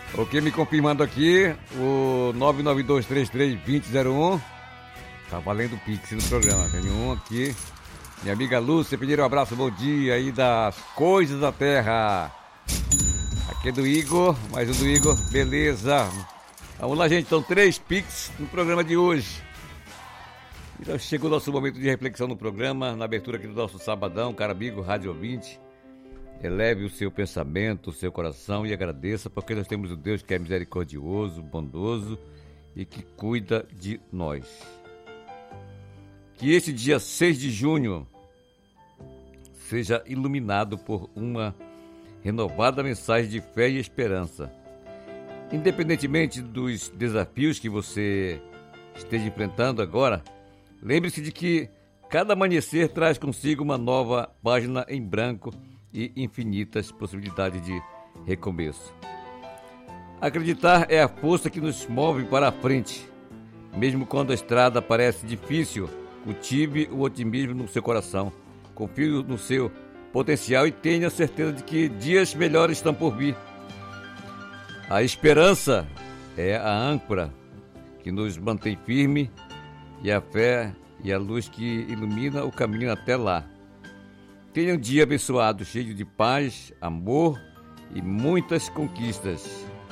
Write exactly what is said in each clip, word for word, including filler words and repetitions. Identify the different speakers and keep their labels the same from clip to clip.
Speaker 1: Ok, me confirmando aqui, o nove nove dois três três dois zero zero um. Tá valendo o Pix no programa. Tem um aqui. Minha amiga Lúcia, pediram um abraço, bom dia aí das coisas da terra. Aqui é do Igor, mais um do Igor, beleza. Vamos lá, gente, são três Pix no programa de hoje. Então chegou o nosso momento de reflexão no programa, na abertura aqui do nosso sabadão, cara amigo, rádio ouvinte. Eleve o seu pensamento, o seu coração e agradeça, porque nós temos um Deus que é misericordioso, bondoso e que cuida de nós. Que esse dia seis de junho seja iluminado por uma renovada mensagem de fé e esperança. Independentemente dos desafios que você esteja enfrentando agora, lembre-se de que cada amanhecer traz consigo uma nova página em branco e infinitas possibilidades de recomeço. Acreditar é a força que nos move para a frente. Mesmo quando a estrada parece difícil, cultive o otimismo no seu coração. Confie no seu potencial e tenha certeza de que dias melhores estão por vir. A esperança é a âncora que nos mantém firme e a fé e a luz que ilumina o caminho até lá. Tenha um dia abençoado, cheio de paz, amor e muitas conquistas.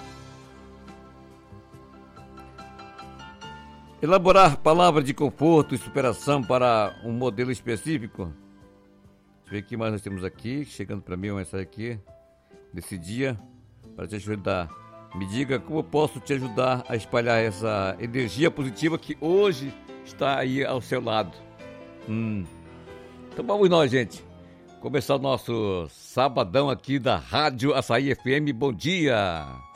Speaker 1: Elaborar palavras de conforto e superação para um modelo específico. Deixa eu ver o que mais nós temos aqui. Chegando para mim uma mensagem aqui. Desse dia, para te ajudar. Me diga como eu posso te ajudar a espalhar essa energia positiva que hoje está aí ao seu lado. Hum. Então vamos nós, gente. Começar o nosso sabadão aqui da Rádio Açaí F M. Bom dia!